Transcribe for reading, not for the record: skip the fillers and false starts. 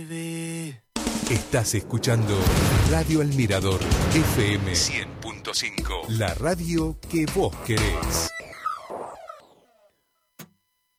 Estás escuchando Radio El Mirador FM 100.5, la radio que vos querés.